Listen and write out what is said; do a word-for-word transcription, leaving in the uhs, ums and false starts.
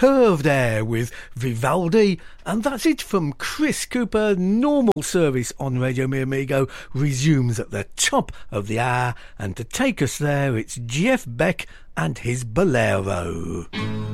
Curved Air with Vivaldi, and that's it from Chris Cooper. Normal service on Radio Mi Amigo resumes at the top of the hour, and to take us there it's Jeff Beck and his Bolero.